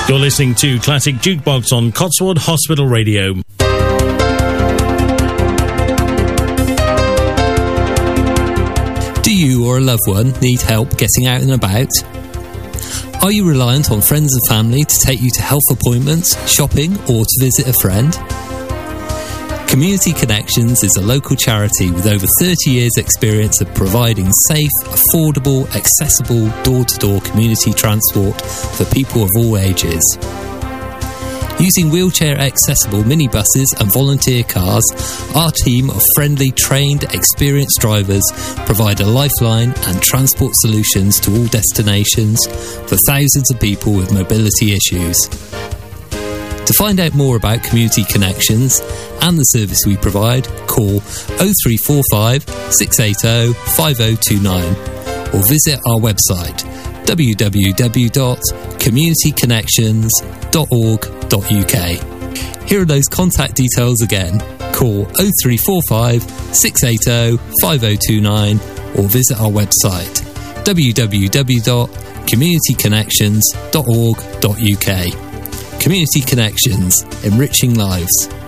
You're listening to Classic Jukebox on Cotswold Hospital Radio. Do you or a loved one need help getting out and about? Are you reliant on friends and family to take you to health appointments, shopping, or to visit a friend? Community Connections is a local charity with over 30 years' experience of providing safe, affordable, accessible, door-to-door community transport for people of all ages. Using wheelchair-accessible minibuses and volunteer cars, our team of friendly, trained, experienced drivers provide a lifeline and transport solutions to all destinations for thousands of people with mobility issues. To find out more about Community Connections and the service we provide, call 0345 680 5029 or visit our website www.communityconnections.org.uk. Here are those contact details again. Call 0345 680 5029 or visit our website www.communityconnections.org.uk. Community Connections, enriching lives.